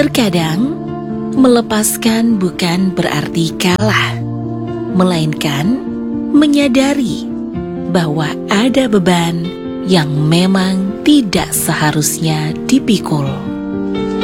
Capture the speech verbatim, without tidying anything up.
Terkadang, melepaskan bukan berarti kalah, melainkan menyadari bahwa ada beban yang memang tidak seharusnya dipikul.